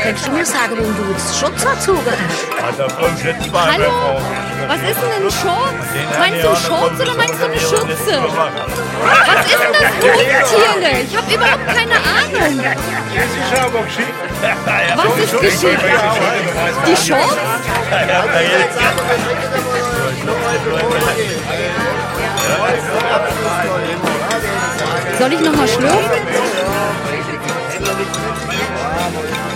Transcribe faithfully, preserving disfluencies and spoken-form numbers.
Kannst du mir sagen, warum du jetzt Schutz angezogen hast? Hallo? Was ist denn ein Schutz? Meinst du einen Schutz oder meinst du eine Schütze? Was ist denn das Hustierle? Ich habe überhaupt keine Ahnung. Was ist geschickt? Die Schutz? Soll ich nochmal schlürfen?